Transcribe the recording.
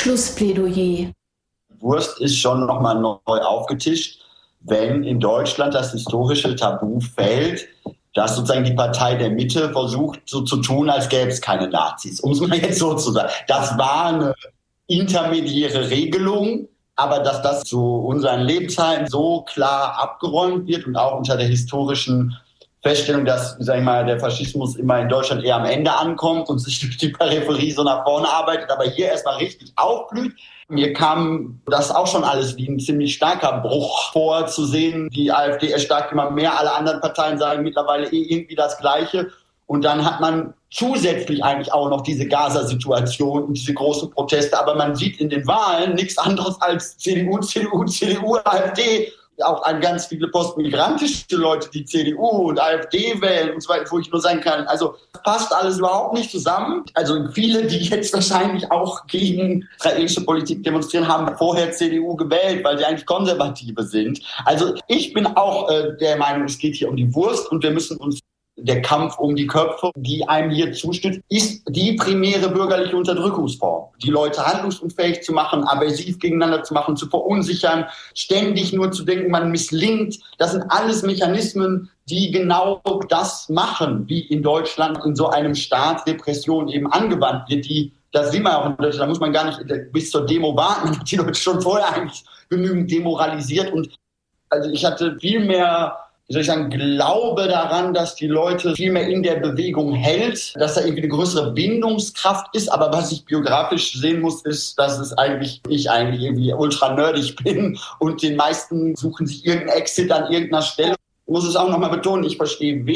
Schlussplädoyer. Wurst ist schon nochmal neu aufgetischt, wenn in Deutschland das historische Tabu fällt, dass sozusagen die Partei der Mitte versucht, so zu tun, als gäbe es keine Nazis. Um es mal jetzt so zu sagen. Das war eine intermediäre Regelung, aber dass das zu unseren Lebzeiten so klar abgeräumt wird und auch unter der historischen Feststellung, dass, sag ich mal, der Faschismus immer in Deutschland eher am Ende ankommt und sich durch die Peripherie so nach vorne arbeitet, aber hier erstmal richtig aufblüht. Mir kam das auch schon alles wie ein ziemlich starker Bruch vor, zu sehen, die AfD erstarkt immer mehr, alle anderen Parteien sagen mittlerweile irgendwie das Gleiche. Und dann hat man zusätzlich eigentlich auch noch diese Gaza-Situation und diese großen Proteste, aber man sieht in den Wahlen nichts anderes als CDU, AfD, auch an ganz viele postmigrantische Leute, die CDU und AfD wählen und so weiter, wo ich nur sagen kann, also passt alles überhaupt nicht zusammen. Also viele, die jetzt wahrscheinlich auch gegen israelische Politik demonstrieren, haben vorher CDU gewählt, weil sie eigentlich Konservative sind. Also ich bin auch der Meinung, es geht hier um die Wurst und wir müssen uns der Kampf um die Köpfe, die einem hier zustößt, ist die primäre bürgerliche Unterdrückungsform. Die Leute handlungsunfähig zu machen, aversiv gegeneinander zu machen, zu verunsichern, ständig nur zu denken, man misslingt. Das sind alles Mechanismen, die genau das machen, wie in Deutschland in so einem Staat Repression eben angewandt wird. Das sieht man auch in Deutschland, da muss man gar nicht bis zur Demo warten, die Leute schon vorher eigentlich genügend demoralisiert. Und also ich hatte viel mehr, wie soll ich sagen, glaube daran, dass die Leute viel mehr in der Bewegung hält, dass da irgendwie eine größere Bindungskraft ist. Aber was ich biografisch sehen muss, ist, dass ich eigentlich irgendwie ultra nerdig bin und den meisten suchen sich irgendeinen Exit an irgendeiner Stelle. Ich muss es auch nochmal betonen, ich verstehe